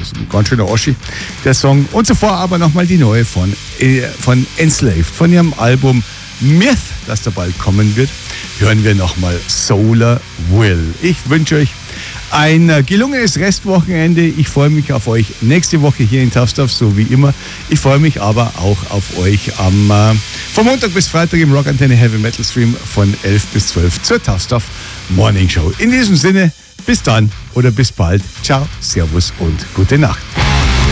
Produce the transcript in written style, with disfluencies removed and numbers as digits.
Das ist ein ganz schöner Oschi, der Song. Und zuvor aber nochmal die neue von Enslaved. Von ihrem Album Myth, das da bald kommen wird, hören wir nochmal Solar Will. Ich wünsche euch ein gelungenes Restwochenende. Ich freue mich auf euch nächste Woche hier in Tough Stuff, so wie immer. Ich freue mich aber auch auf euch vom Montag bis Freitag im Rock Antenne Heavy Metal Stream von 11 bis 12 zur Tough Stuff Morning Show. In diesem Sinne, bis dann oder bis bald. Ciao, Servus und gute Nacht.